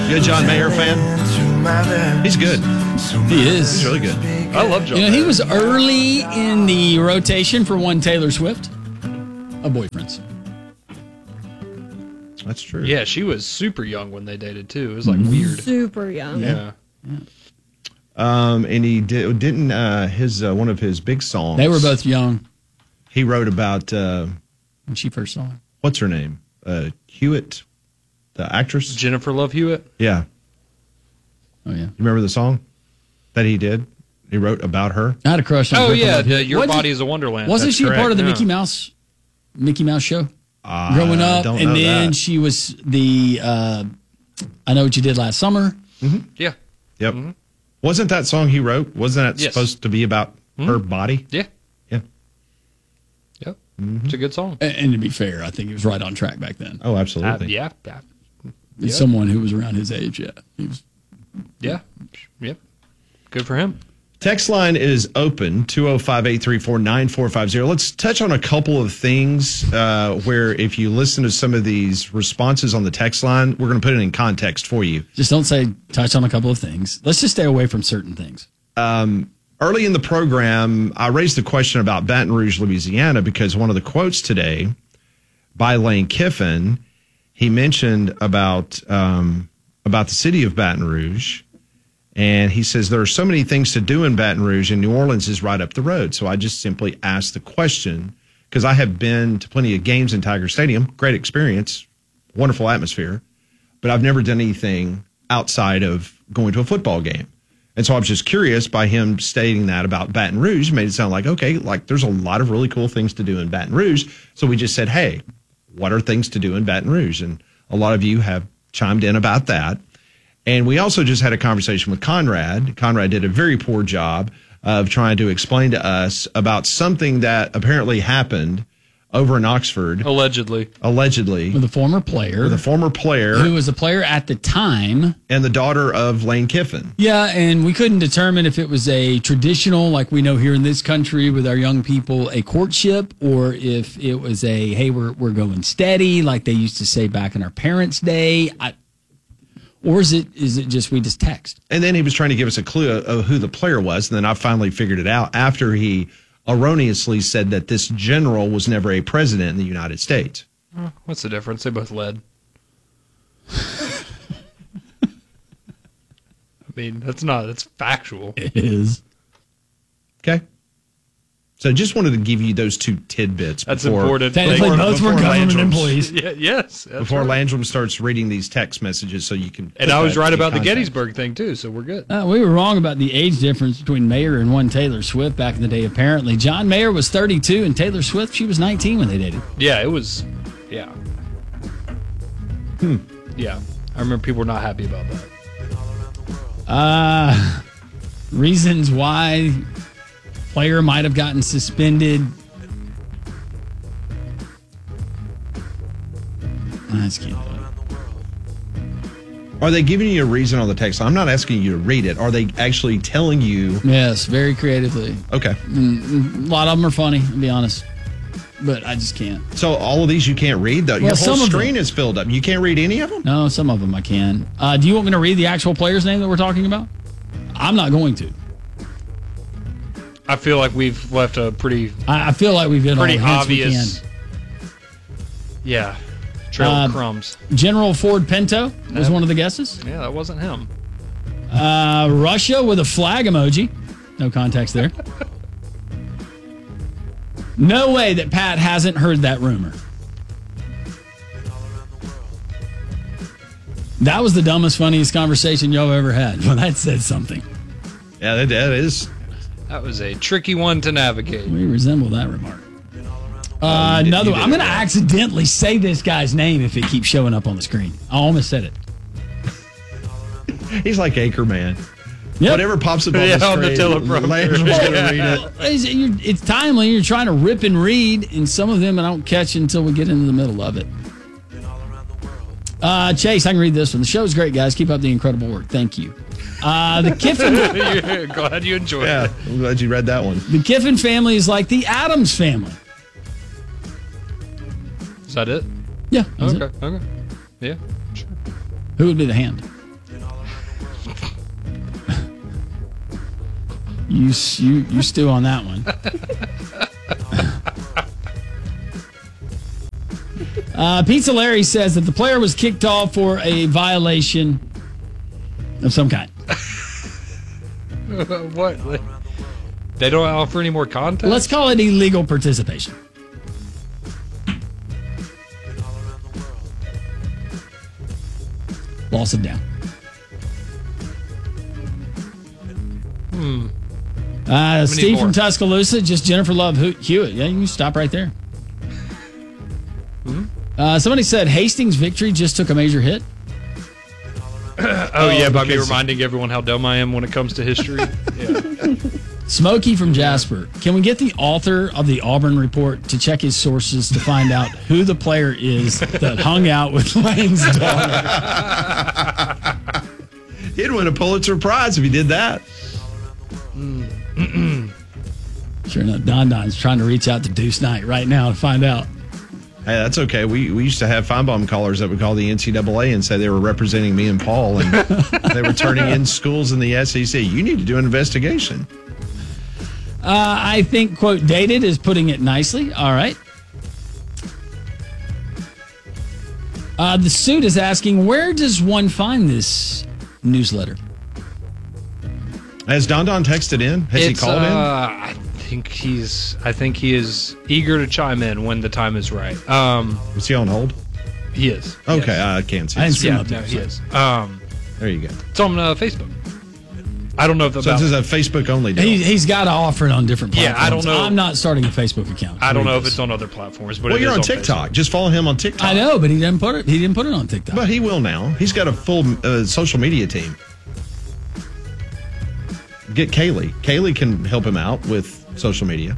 You a John Mayer fan? He's good. He is. He's really good. I love John Mayer. He was early in the rotation for one Taylor Swift. A boyfriend's. That's true. Yeah, she was super young when they dated, too. It was, weird. Super young. Yeah. And he didn't his one of his big songs. They were both young. He wrote about when she first saw him. What's her name? Hewitt, the actress. Jennifer Love Hewitt? Yeah. Oh, yeah. You remember the song that he did? He wrote about her. I had a crush on Oh, Jennifer yeah. Love Hewitt. Your Body is a Wonderland. Wasn't That's she a part of the correct. Mickey Mouse show? Growing up, don't and know then that. she was the I Know What You Did Last Summer. Yeah. Yep. Wasn't that song he wrote? Wasn't that Yes. supposed to be about her body? Yeah. Yeah. Yep. It's a good song. And to be fair, I think he was right on track back then. Oh, absolutely. Yeah. As someone who was around his age, yeah. He was. Yeah. Yep. Good for him. Text line is open, 205-834-9450. Let's touch on a couple of things where if you listen to some of these responses on the text line, we're going to put it in context for you. Just don't say touch on a couple of things. Let's just stay away from certain things. Early in the program, I raised the question about Baton Rouge, Louisiana, because one of the quotes today by Lane Kiffin, he mentioned about the city of Baton Rouge. And he says there are so many things to do in Baton Rouge, and New Orleans is right up the road. So I just simply asked the question, because I have been to plenty of games in Tiger Stadium. Great experience, wonderful atmosphere. But I've never done anything outside of going to a football game. And so I was just curious by him stating that about Baton Rouge, made it sound like, okay, like there's a lot of really cool things to do in Baton Rouge. So we just said, hey, what are things to do in Baton Rouge? And a lot of you have chimed in about that. And we also just had a conversation with Conrad. Conrad did a very poor job of trying to explain to us about something that apparently happened over in Oxford. Allegedly. With a former player. Who was a player at the time. And the daughter of Lane Kiffin. Yeah, and we couldn't determine if it was a traditional, like we know here in this country with our young people, a courtship, or if it was a, hey, we're going steady, like they used to say back in our parents' day. Or is it just we just text? And then he was trying to give us a clue of who the player was. And then I finally figured it out after he erroneously said that this general was never a president in the United States. What's the difference? They both led. I mean, that's factual. It is. Okay. So just wanted to give you those two tidbits. That's before, important. Technically, both were government Landrum- employees. Yeah, yes. That's Before right. Landrum starts reading these text messages so you can. And I was right about the Gettysburg thing, too, so we're good. We were wrong about the age difference between Mayer and one Taylor Swift back in the day, apparently. John Mayer was 32 and Taylor Swift, she was 19 when they dated. Yeah, it was. Yeah. Yeah. I remember people were not happy about that. Reasons why player might have gotten suspended. I just can't do it. Are they giving you a reason on the text? I'm not asking you to read it. Are they actually telling you? Yes, very creatively. Okay. A lot of them are funny, to be honest. But I just can't. So all of these you can't read, though? Well, Your some whole of screen them. is filled up. You can't read any of them? No, some of them I can. Do you want me to read the actual player's name that we're talking about? I'm not going to. I feel like we've left a pretty I feel like we've hit all the hints obvious. we Yeah. Trail of crumbs. can. General Ford Pinto was one of the guesses. Yeah, that wasn't him. Russia with a flag emoji. No context there. No way that Pat hasn't heard that rumor. That was the dumbest, funniest conversation y'all ever had. Well, that said something. Yeah, that is. That was a tricky one to navigate. We resemble that remark. Another one. I'm going to accidentally say this guy's name if it keeps showing up on the screen. I almost said it. He's like Anchorman. Yep. Whatever pops up on Yeah, the on the screen, teleprompter. Landrum's going to read it. It's timely. You're trying to rip and read, and some of them I don't catch until we get into the middle of it. Chase, I can read this one. The show's great, guys. Keep up the incredible work. Thank you. The Kiffin. Glad you enjoyed Yeah, it. I'm glad you read that one. The Kiffin family is like the Addams family. Is that it? Yeah. That's it. Okay. Yeah. Sure. Who would be the hand? You stew on that one. Pizza Larry says that the player was kicked off for a violation of some kind. What? They don't offer any more context? Let's call it illegal participation. Loss of down. Steve from Tuscaloosa, just Jennifer Love Hewitt. Yeah, you can stop right there. Somebody said Hastings' victory just took a major hit. By me reminding everyone how dumb I am when it comes to history. Yeah. Smokey from Jasper. Can we get the author of the Auburn report to check his sources to find out who the player is that hung out with Lane's daughter? He'd win a Pulitzer Prize if he did that. Sure enough, Don's trying to reach out to Deuce Knight right now to find out. Hey, that's okay. We used to have Feinbaum callers that would call the NCAA and say they were representing me and Paul, and they were turning in schools in the SEC. You need to do an investigation. I think, quote, dated is putting it nicely. All right. The suit is asking, where does one find this newsletter? Has Don texted in? Has he called in? I think he is eager to chime in when the time is right. Is he on hold? He is. Okay, yes. I can't see. I didn't see him Yeah, up there. no, he is. There you go. It's on Facebook. I don't know if So this is a Facebook only deal. He's got to offer it on different Yeah, platforms. I don't know. I'm not starting a Facebook account. I don't know if it's on other platforms, but well, it you're is on TikTok. Facebook. Just follow him on TikTok. I know, but he didn't put it. He didn't put it on TikTok. But he will now. He's got a full social media team. Get Kaylee. Kaylee can help him out with social media.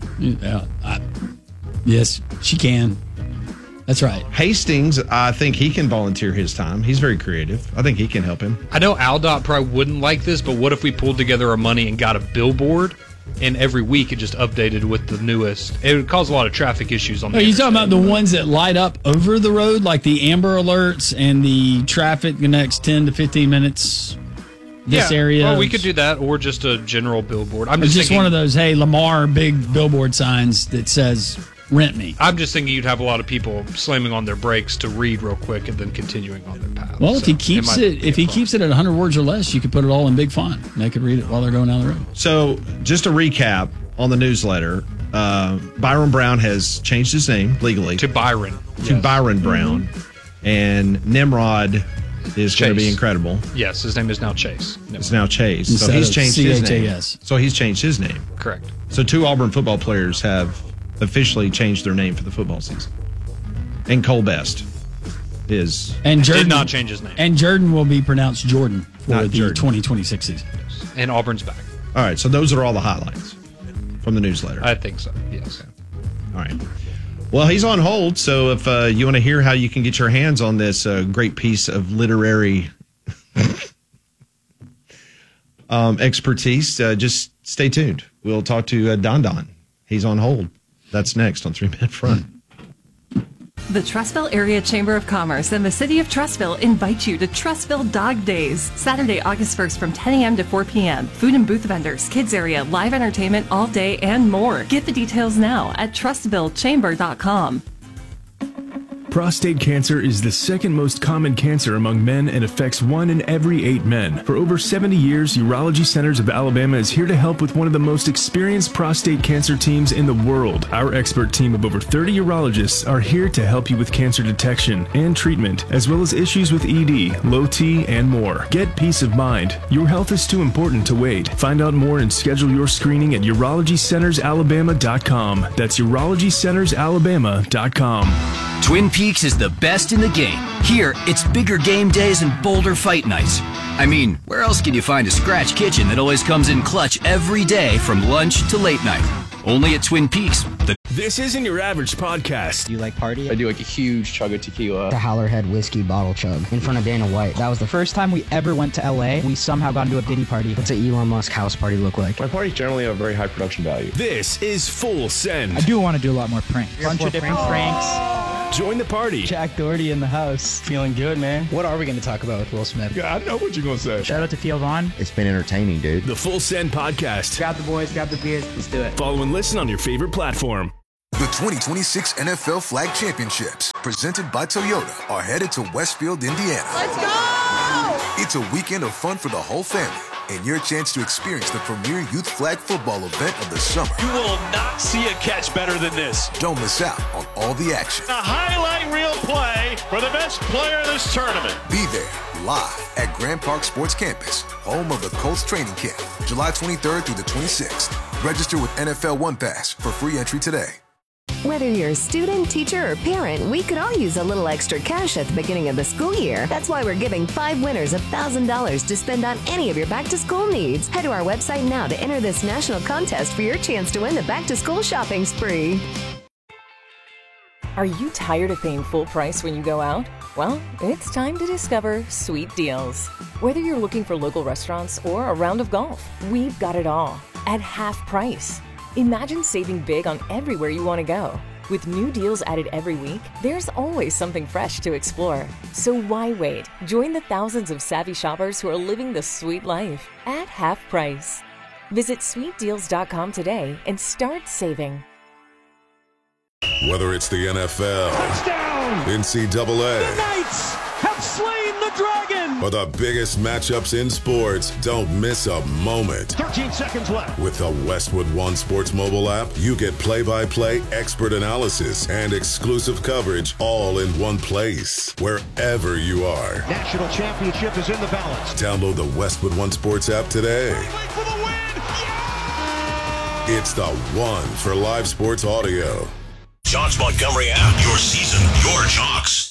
Yes, she can. That's right. Hastings, I think he can volunteer his time. He's very creative. I think he can help him. I know Aldot probably wouldn't like this, but what if we pulled together our money and got a billboard, and every week it just updated with the newest? It would cause a lot of traffic issues on the Are you talking interstate. about the ones that light up over the road, like the Amber Alerts and the traffic the next 10 to 15 minutes? This area. Well, we could do that, or just a general billboard. I'm It's just just thinking, one of those, hey, Lamar big billboard signs that says rent me. I'm just thinking you'd have a lot of people slamming on their brakes to read real quick and then continuing on their path. Well, if So he keeps might it, be a if he problem. keeps it at 100 words or less, you could put it all in big font. And they could read it while they're going down the road. So, just a recap on the newsletter. Byron Brown has changed his name legally to Byron. to Yes. Byron Brown, and Nimrod is going to be Chase. incredible. Yes, his name is now Chase. No, It's now Chase. So Instead he's of changed his name. CHAS. So he's changed his name. correct. So 2 Auburn football players have officially changed their name for the football season. And Cole Best is And Jordan Did not change his name. And Jordan will be pronounced Jordan for Not the Jordan. 2026 season. And Auburn's back. all right. So those are all the highlights from the newsletter. I think so. Yes. All right. Well, he's on hold. So if you want to hear how you can get your hands on this great piece of literary expertise, just stay tuned. We'll talk to Don. He's on hold. That's next on 3 Minute Front. The Trustville Area Chamber of Commerce and the City of Trustville invite you to Trustville Dog Days, Saturday, August 1st from 10 a.m. to 4 p.m. Food and booth vendors, kids area, live entertainment all day, and more. Get the details now at TrustVilleChamber.com. Prostate cancer is the second most common cancer among men and affects 1 in every 8 men. For over 70 years, Urology Centers of Alabama is here to help with one of the most experienced prostate cancer teams in the world. Our expert team of over 30 urologists are here to help you with cancer detection and treatment, as well as issues with ED, low T, and more. Get peace of mind. Your health is too important to wait. Find out more and schedule your screening at UrologyCentersAlabama.com. That's UrologyCentersAlabama.com. Twin Peaks is the best in the game. Here, it's bigger game days and bolder fight nights. I mean, where else can you find a scratch kitchen that always comes in clutch every day from lunch to late night? Only at Twin Peaks. This isn't your average podcast. Do you like party? I do like a huge chug of tequila. The Howlerhead whiskey bottle chug in front of Dana White. That was the First time we ever went to LA, we somehow got into a Diddy party. What's an Elon Musk house party look like? My parties generally have very high production value. This is Full Send. I do want to do a lot more pranks. Bunch of different pranks. Join the party. Jack Doherty in the house. Feeling good, man. What are we going to talk about with Will Smith? I know what you're going to say. Shout out to Theo Vaughn. It's been entertaining, dude. The Full Send Podcast. Grab the boys, grab the beers. Let's do it. Follow and listen on your favorite platform. The 2026 NFL Flag Championships, presented by Toyota, are headed to Westfield, Indiana. Let's go! It's a weekend of fun for the whole family and your chance to experience the premier youth flag football event of the summer. You will not see a catch better than this. Don't miss out on all the action. A highlight reel play for the best player in this tournament. Be there live at Grand Park Sports Campus, home of the Colts training camp, July 23rd through the 26th. Register with NFL One Pass for free entry today. Whether you're a student, teacher, or parent, we could all use a little extra cash at the beginning of the school year. That's why we're giving 5 winners $1,000 to spend on any of your back-to-school needs. Head to our website now to enter this national contest for your chance to win the back-to-school shopping spree. Are you tired of paying full price when you go out? Well, it's time to discover Sweet Deals. Whether you're looking for local restaurants or a round of golf, we've got it all at half price. Imagine saving big on everywhere you want to go. With new deals added every week, there's always something fresh to explore. So why wait? Join the thousands of savvy shoppers who are living the sweet life at half price. Visit sweetdeals.com today and start saving. Whether it's the NFL, Touchdown! NCAA, the Knights have slain the dragon! or the biggest matchups in sports, don't miss a moment. 13 seconds left. With the Westwood One Sports mobile app, you get play-by-play expert analysis and exclusive coverage all in one place, wherever you are. National championship is in the balance. Download the Westwood One Sports app today. For the win! Yeah! It's the one for live sports audio. Jocks Montgomery app. Your season, your Jocks.